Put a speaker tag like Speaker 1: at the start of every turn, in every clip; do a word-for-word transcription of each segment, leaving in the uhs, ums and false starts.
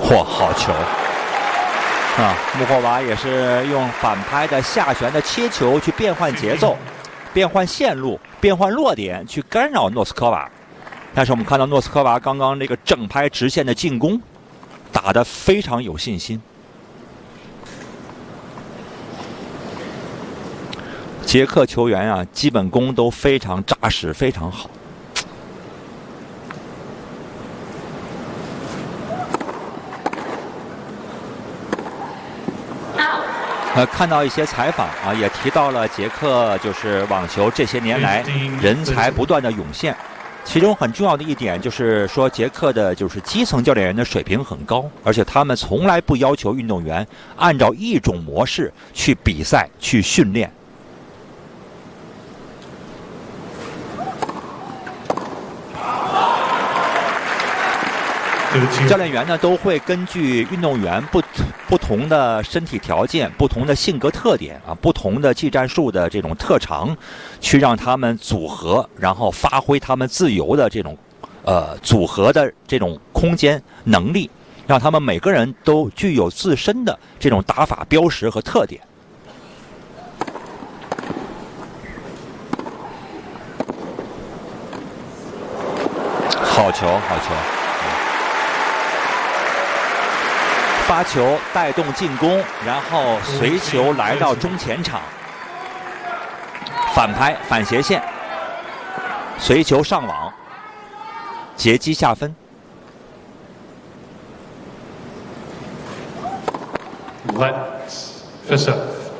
Speaker 1: 嚯，好球！啊，穆霍娃也是用反拍的下旋的切球去变换节奏、变换线路、变换落点，去干扰诺斯科娃。但是我们看到诺斯科娃刚刚这个正拍直线的进攻，打得非常有信心。捷克球员啊，基本功都非常扎实，非常好。呃，看到一些采访啊，也提到了捷克就是网球这些年来人才不断的涌现，其中很重要的一点就是说，捷克的就是基层教练员的水平很高，而且他们从来不要求运动员按照一种模式去比赛、去训练。教练员呢都会根据运动员不不同的身体条件、不同的性格特点啊、不同的技战术的这种特长，去让他们组合，然后发挥他们自由的这种呃组合的这种空间能力，让他们每个人都具有自身的这种打法标识和特点。好球，好球！发球带动进攻，然后随球来到中前场，反拍反斜线，随球上网，截击下分。
Speaker 2: Let Fischer。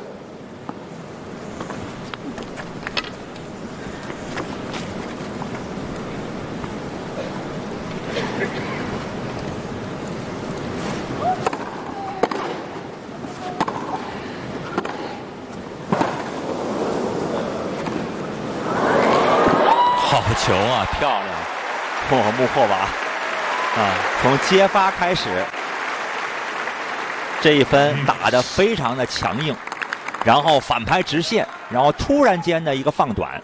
Speaker 1: 好球啊，漂亮！嚯，穆霍娃啊，从接发开始，这一分打得非常的强硬，然后反拍直线，然后突然间的一个放短，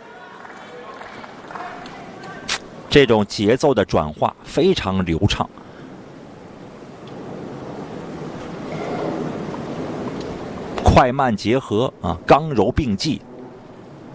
Speaker 1: 这种节奏的转化非常流畅。快慢结合啊，刚柔并济，